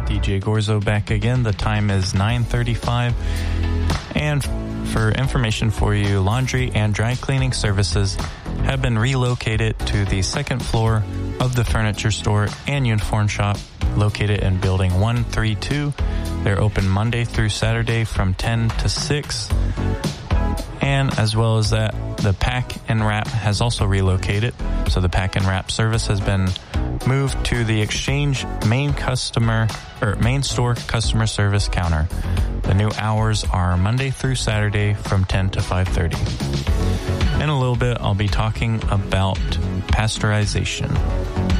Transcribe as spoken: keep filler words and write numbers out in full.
D J Gorzo back again. The time is nine thirty-five. And for information for you, laundry and dry cleaning services have been relocated to the second floor of the furniture store and uniform shop located in building one thirty-two. They're open Monday through Saturday from ten to six. And as well as that, the pack and wrap has also relocated. So the pack and wrap service has been moved to the Exchange main customer or main store customer service counter. The new hours are Monday through Saturday from ten to five thirty. In a little bit, I'll be talking about pasteurization.